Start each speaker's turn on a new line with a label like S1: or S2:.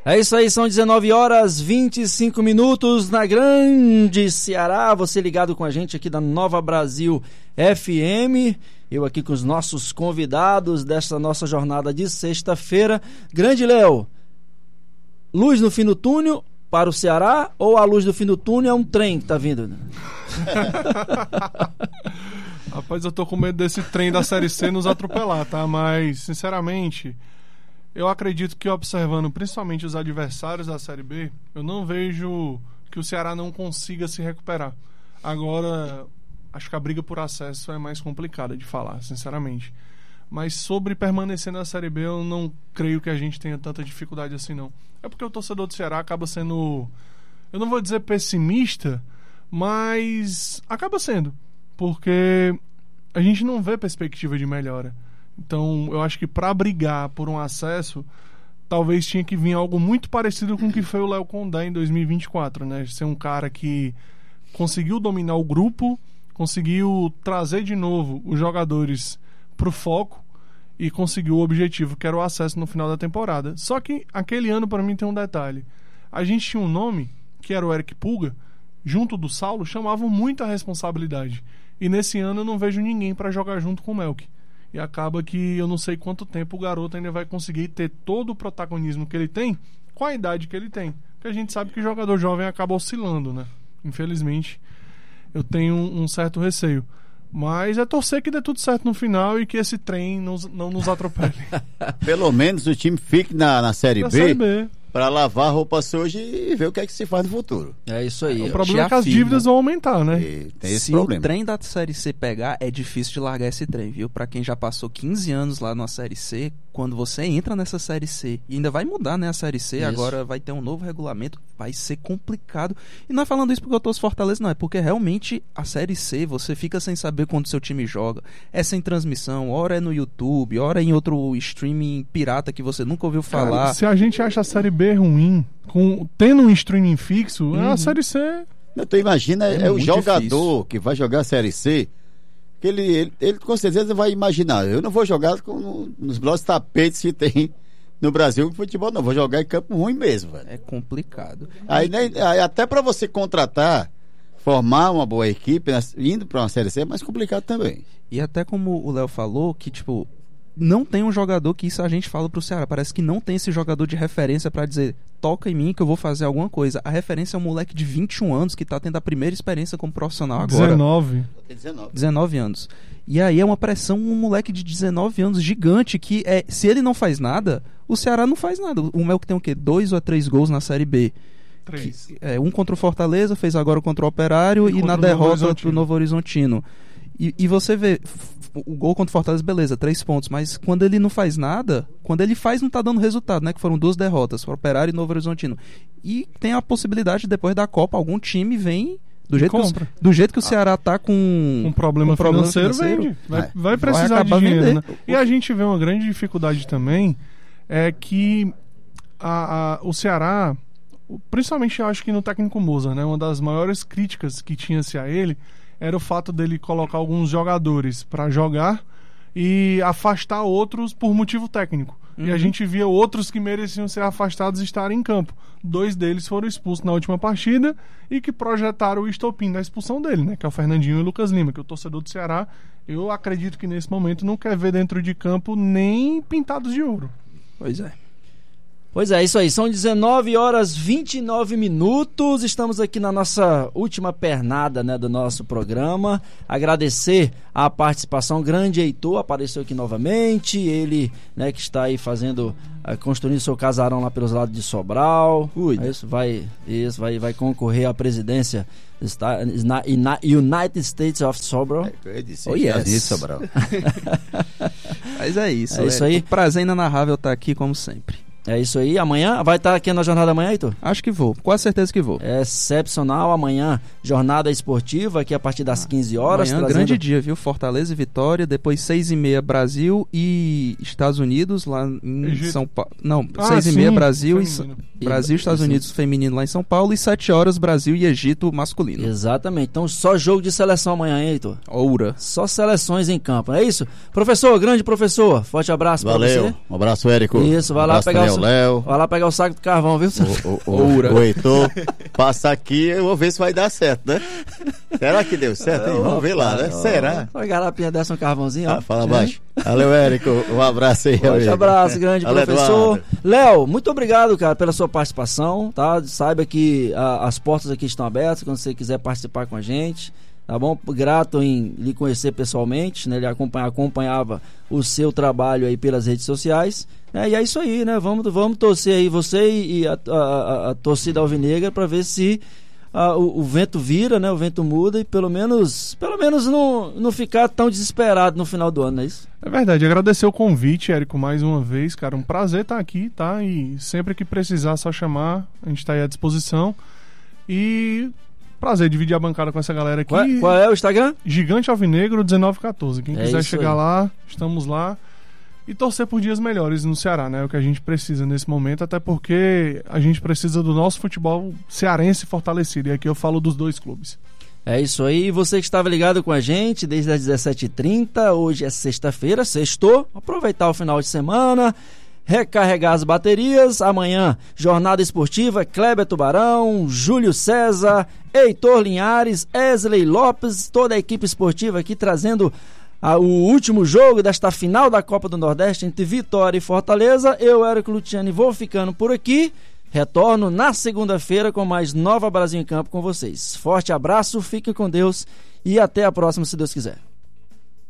S1: É isso aí, são 19 horas 25 minutos na Grande Ceará. Você ligado com a gente aqui da Nova Brasil FM. Eu aqui com os nossos convidados desta nossa jornada de sexta-feira. Grande Léo, luz no fim do túnel para o Ceará ou a luz do fim do túnel é um trem que tá vindo?
S2: Rapaz, eu tô com medo desse trem da Série C nos atropelar, tá? Mas, sinceramente, eu acredito que, observando principalmente os adversários da Série B, eu não vejo que o Ceará não consiga se recuperar. Agora, acho que a briga por acesso é mais complicada de falar, sinceramente. Mas sobre permanecer na Série B, eu não creio que a gente tenha tanta dificuldade assim, não. É porque o torcedor do Ceará acaba sendo, eu não vou dizer pessimista, mas acaba sendo. Porque a gente não vê perspectiva de melhora. Então, eu acho que para brigar por um acesso, talvez tinha que vir algo muito parecido com o que foi o Léo Condé em 2024, né? Ser um cara que conseguiu dominar o grupo, conseguiu trazer de novo os jogadores pro foco e conseguiu o objetivo, que era o acesso no final da temporada. Só que aquele ano, para mim, tem um detalhe. A gente tinha um nome, que era o Eric Pulga, junto do Saulo, chamavam muita responsabilidade. E nesse ano eu não vejo ninguém para jogar junto com o Melk. E acaba que eu não sei quanto tempo o garoto ainda vai conseguir ter todo o protagonismo que ele tem com a idade que ele tem. Porque a gente sabe que o jogador jovem acaba oscilando, né? Infelizmente, eu tenho um certo receio. Mas é torcer que dê tudo certo no final e que esse trem não nos atropele.
S3: Pelo menos o time fique na Série B.
S2: Série B.
S3: Para lavar a roupa suja e ver o que é que se faz no futuro.
S1: É isso aí.
S2: O problema é que as dívidas vão aumentar, né?
S3: Tem esse
S4: Se
S3: problema.
S4: o trem da Série C pegar, é difícil de largar esse trem, viu? Pra quem já passou 15 anos lá na Série C, quando você entra nessa Série C, e ainda vai mudar, né, a Série C,
S1: isso.
S4: Agora vai ter um novo regulamento, vai ser complicado. E não é falando isso porque eu torço Fortaleza, não, é porque realmente a Série C, você fica sem saber quando seu time joga, é sem transmissão, ora é no YouTube, ora é em outro streaming pirata que você nunca ouviu falar.
S2: Cara, se a gente acha a Série B ruim, tendo um streaming fixo, a Série C...
S3: Tu imagina, é o jogador
S4: difícil.
S3: que vai jogar a Série C, que ele com certeza vai imaginar, eu não vou jogar nos blocos tapetes que tem no Brasil com futebol, não, vou jogar em campo ruim mesmo, velho.
S4: É complicado.
S3: Aí até para você contratar, formar uma boa equipe, indo para uma Série C é mais complicado também.
S4: E até como o Léo falou, que tipo, não tem um jogador que isso a gente fala pro Ceará, parece que não tem esse jogador de referência pra dizer, toca em mim que eu vou fazer alguma coisa. A referência é um moleque de 21 anos que tá tendo a primeira experiência como profissional agora. 19 anos. E aí é uma pressão, um moleque de 19 anos gigante que se ele não faz nada, o Ceará não faz nada. O Melk tem o quê? 2 ou 3 gols na Série B.
S2: 3.
S4: Um contra o Fortaleza, fez agora contra o Operário e na derrota pro Novo Horizontino. E você vê, o gol contra o Fortaleza, beleza, 3 pontos, mas quando ele não faz nada, quando ele faz não tá dando resultado, né? Que foram 2 derrotas, pro Operário e Novo Horizontino. E tem a possibilidade, depois da Copa, algum time vem, do jeito que o Ceará tá com
S2: problema financeiro, vende. Vai precisar de dinheiro, né? E a gente vê uma grande dificuldade também, é que o Ceará, principalmente eu acho que no técnico Moza, né? Uma das maiores críticas que tinha-se a ele era o fato dele colocar alguns jogadores para jogar e afastar outros por motivo técnico. E a gente via outros que mereciam ser afastados estarem em campo. 2 deles foram expulsos na última partida e que projetaram o estopim da expulsão dele, né? Que é o Fernandinho e o Lucas Lima, que o torcedor do Ceará, eu acredito que nesse momento não quer ver dentro de campo nem pintados de ouro.
S1: Pois é, isso aí, são 19 horas 29 minutos, estamos aqui na nossa última pernada, né, do nosso programa. Agradecer a participação, grande Heitor apareceu aqui novamente, ele, né, que está aí construindo seu casarão lá pelos lados de Sobral. Vai concorrer à presidência United States of Sobral.
S3: Sobral.
S4: Mas é isso.
S1: É isso aí.
S4: Um prazer inenarrável estar aqui, como sempre.
S1: É isso aí, amanhã vai estar aqui na jornada da manhã, Heitor?
S4: Acho que vou, quase certeza que vou.
S1: É excepcional, amanhã jornada esportiva aqui a partir das 15 horas.
S4: Amanhã grande dia, viu? Fortaleza e Vitória, depois 6h30 Brasil e Estados Unidos lá em São Paulo. Não, 6h30 Brasil e Estados Unidos feminino lá em São Paulo e 7 horas Brasil e Egito masculino.
S1: Exatamente, então só jogo de seleção amanhã, hein, Heitor?
S4: Oura.
S1: Só seleções em campo, é isso? Professor, grande professor, forte abraço pra você.
S3: Valeu, um abraço, Érico.
S1: Isso, vai lá pegar o isso.
S3: Léo.
S1: Vai lá pegar o saco do carvão, viu?
S3: O Heitor. Passa aqui, eu vou ver se vai dar certo, né? Será que deu certo, hein? Vamos ver lá, né? Será?
S1: Só a garapinha dessa, um carvãozinho, ó.
S3: Fala baixo. Valeu, Érico. Um abraço aí.
S1: Um abraço, grande professor. Léo, muito obrigado, cara, pela sua participação, tá? Saiba que as portas aqui estão abertas, quando você quiser participar com a gente, tá bom? Grato em lhe conhecer pessoalmente, né? Ele acompanhava o seu trabalho aí pelas redes sociais, né? E é isso aí, né? Vamos torcer aí, você e a torcida alvinegra, para ver se o vento vira, né? O vento muda e pelo menos não ficar tão desesperado no final do ano, não é isso?
S2: É verdade, agradecer o convite, Érico, mais uma vez, cara, um prazer estar aqui, tá? E sempre que precisar, só chamar, a gente tá aí à disposição. E prazer dividir a bancada com essa galera aqui.
S1: Qual é o Instagram?
S2: Gigante Alvinegro 1914. Quem quiser chegar
S1: aí
S2: lá, estamos lá. E torcer por dias melhores no Ceará, né? É o que a gente precisa nesse momento, até porque a gente precisa do nosso futebol cearense fortalecido. E aqui eu falo dos dois clubes.
S1: É isso aí. Você que estava ligado com a gente desde as 17h30, hoje é sexta-feira, sextou. Aproveitar o final de semana, recarregar as baterias. Amanhã, jornada esportiva, Kleber Tubarão, Júlio César, Heitor Linhares, Wesley Lopes, toda a equipe esportiva aqui trazendo o último jogo desta final da Copa do Nordeste entre Vitória e Fortaleza. Eu, Érico Luciani, vou ficando por aqui. Retorno na segunda-feira com mais Nova Brasil em Campo com vocês. Forte abraço, fiquem com Deus e até a próxima, se Deus quiser.